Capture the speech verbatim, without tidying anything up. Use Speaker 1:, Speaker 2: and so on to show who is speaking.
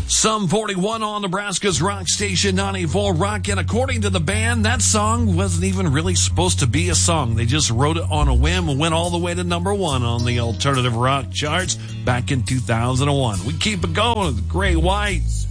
Speaker 1: Some forty-one on Nebraska's rock station ninety-four Rock, and according to the band, that song wasn't even really supposed to be a song. They just wrote it on a whim and went all the way to number one on the alternative rock charts back in two thousand one. We keep it going with the Great Whites.